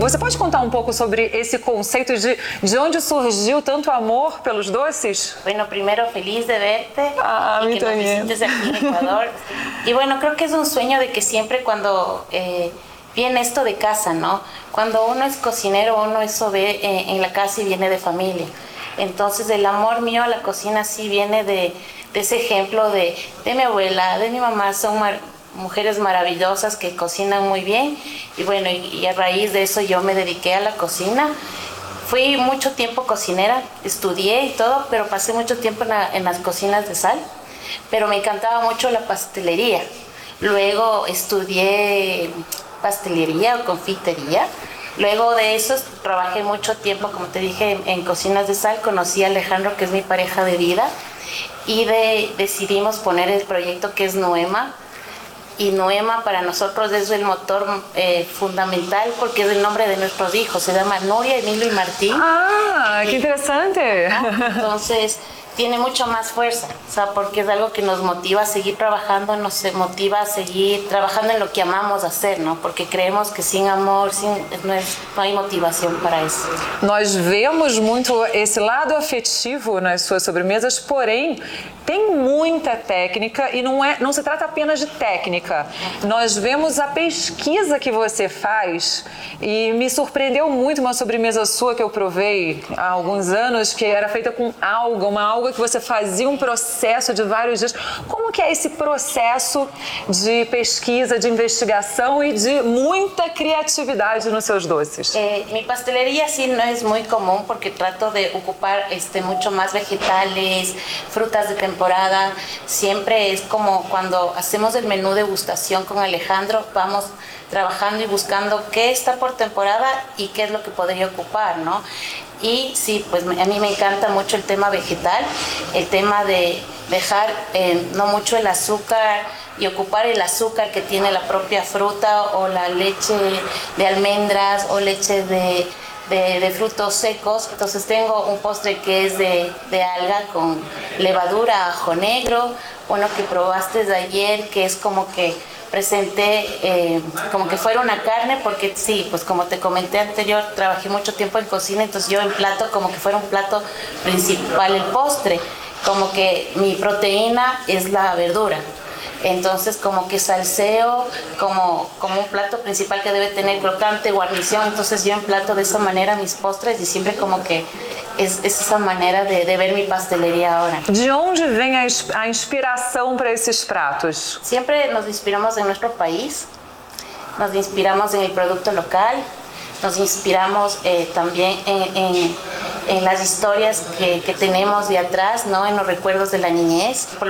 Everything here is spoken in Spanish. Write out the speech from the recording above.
Você pode contar um pouco sobre esse conceito de onde surgiu tanto amor pelos doces? Bueno, primero feliz de verte mí y que nos también. visites aquí en Ecuador. Y bueno, creo que es un sueño de que siempre cuando viene esto de casa, ¿no? Cuando uno es cocinero, uno eso ve en la casa y viene de familia. Entonces el amor mío a la cocina sí viene de ese ejemplo de mi abuela, de mi mamá. Son mujeres maravillosas que cocinan muy bien y bueno, y a raíz de eso yo me dediqué a la cocina. Fui mucho tiempo cocinera, estudié y todo, pero pasé mucho tiempo en las cocinas de sal, pero me encantaba mucho la pastelería. Luego estudié pastelería o confitería. Luego de eso trabajé mucho tiempo, como te dije, en cocinas de sal. Conocí a Alejandro, que es mi pareja de vida, y decidimos poner el proyecto que es Noema. Y Noema para nosotros es el motor fundamental porque es el nombre de nuestros hijos. Se llama Nuria, Emilio y Martín. Ah, qué interesante. Entonces tiene mucho más fuerza, o sea, porque es algo que nos motiva a seguir trabajando, nos motiva a seguir trabajando en lo que amamos hacer, ¿no? Porque creemos que sin amor no hay motivación para isso. Nós vemos muito esse lado afetivo nas suas sobremesas, porém tem muita técnica e não se trata apenas de técnica. Nós vemos a pesquisa que você faz e me surpreendeu muito uma sobremesa sua que eu provei há alguns anos, que era feita com alga, uma alga que você fazia um processo de vários dias. Como que é esse processo de pesquisa, de investigação e de muita criatividade nos seus doces? Mi pastelería sí no es muy común porque trato de ocupar mucho más vegetales, frutas de temporada. Siempre es como cuando hacemos el menú degustación con Alejandro, vamos trabajando y buscando qué está por temporada y qué es lo que podría ocupar, ¿no? Y sí, pues a mí me encanta mucho el tema vegetal, el tema de dejar no mucho el azúcar y ocupar el azúcar que tiene la propia fruta o la leche de almendras o leche de frutos secos. Entonces tengo un postre que es de alga con levadura, ajo negro, uno que probaste de ayer que es como que presenté como que fuera una carne, porque sí, pues como te comenté anterior, trabajé mucho tiempo en cocina, entonces yo en plato como que fuera un plato principal el postre, como que mi proteína es la verdura. Entonces como que salseo como un plato principal que debe tener crocante, guarnición. Entonces yo emplato de esa manera mis postres y siempre como que es esa manera de ver mi pastelería ahora. De onde vem a inspiração para esses pratos? Siempre nos inspiramos en nuestro país, nos inspiramos en el producto local, nos inspiramos también en las historias que tenemos de atrás, ¿no? En los recuerdos de la niñez.